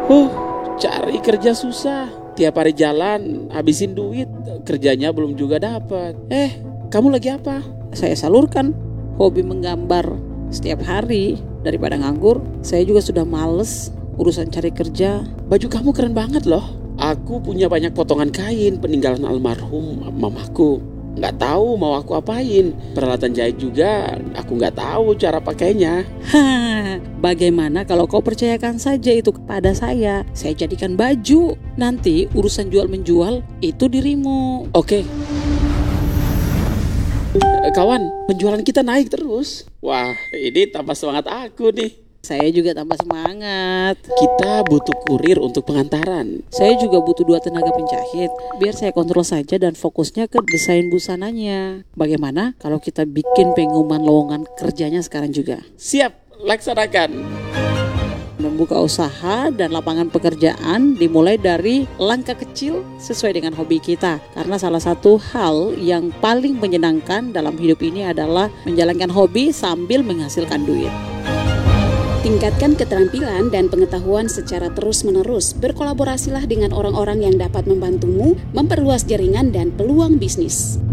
Huh, cari kerja susah. Tiap hari jalan, habisin duit, kerjanya belum juga dapat. Kamu lagi apa? Saya salurkan hobi menggambar setiap hari. Daripada nganggur, saya juga sudah males urusan cari kerja. Baju kamu keren banget loh. Aku punya banyak potongan kain peninggalan almarhum mamaku. Nggak tahu mau aku apain. Peralatan jahit juga aku nggak tahu cara pakainya. Bagaimana kalau kau percayakan saja itu kepada saya? Saya jadikan baju. Nanti urusan jual menjual itu dirimu. Oke. Kawan, penjualan kita naik terus. Wah, ini tambah semangat aku nih. Saya juga tambah semangat. Kita butuh kurir untuk pengantaran. Saya juga butuh 2 tenaga penjahit. Biar saya kontrol saja dan fokusnya ke desain busananya. Bagaimana kalau kita bikin pengumuman lowongan kerjanya sekarang juga? Siap, laksanakan. Membuka usaha dan lapangan pekerjaan dimulai dari langkah kecil sesuai dengan hobi kita. Karena salah satu hal yang paling menyenangkan dalam hidup ini adalah menjalankan hobi sambil menghasilkan duit. Tingkatkan keterampilan dan pengetahuan secara terus-menerus. Berkolaborasilah dengan orang-orang yang dapat membantumu memperluas jaringan dan peluang bisnis.